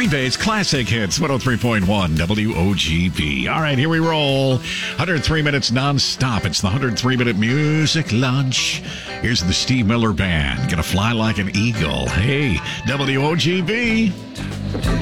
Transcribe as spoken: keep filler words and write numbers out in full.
Green Bay's classic hits, one oh three point one W O G B. All right, here we roll. one hundred three minutes nonstop. It's the one hundred three minute music lunch. Here's the Steve Miller Band. Gonna fly like an eagle. Hey, W O G B.